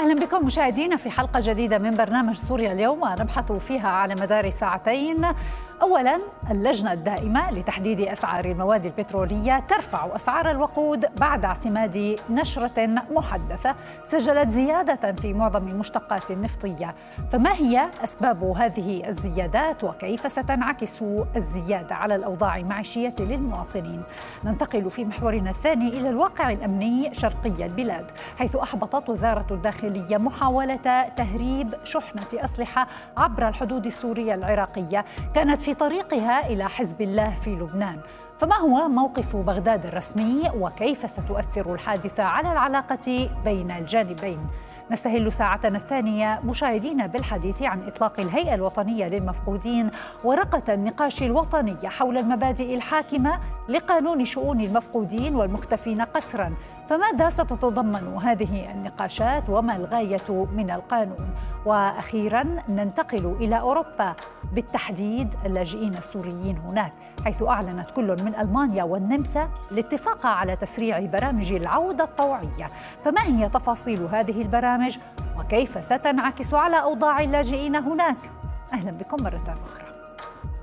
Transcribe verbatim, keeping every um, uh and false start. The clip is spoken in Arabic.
أهلا بكم مشاهدينا في حلقة جديدة من برنامج سوريا اليوم، ونبحث فيها على مدار ساعتين. أولا، اللجنة الدائمة لتحديد أسعار المواد البترولية ترفع أسعار الوقود بعد اعتماد نشرة محدثة سجلت زيادة في معظم المشتقات النفطية. فما هي أسباب هذه الزيادات وكيف ستنعكس الزيادة على الأوضاع المعيشية للمواطنين؟ ننتقل في محورنا الثاني إلى الواقع الأمني شرقي البلاد، حيث أحبطت وزارة الداخلية محاولة تهريب شحنة أسلحة عبر الحدود السورية العراقية كانت في طريقها إلى حزب الله في لبنان. فما هو موقف بغداد الرسمي وكيف ستؤثر الحادثة على العلاقة بين الجانبين؟ نستهل ساعتنا الثانية مشاهدينا بالحديث عن إطلاق الهيئة الوطنية للمفقودين ورقة النقاش الوطنية حول المبادئ الحاكمة لقانون شؤون المفقودين والمختفين قسرا. فماذا ستتضمن هذه النقاشات وما الغاية من القانون؟ وأخيرا ننتقل إلى أوروبا، بالتحديد اللاجئين السوريين هناك، حيث أعلنت كل من ألمانيا والنمسا الاتفاق على تسريع برامج العودة الطوعية. فما هي تفاصيل هذه البرامج وكيف ستنعكس على أوضاع اللاجئين هناك؟ أهلا بكم مرة أخرى.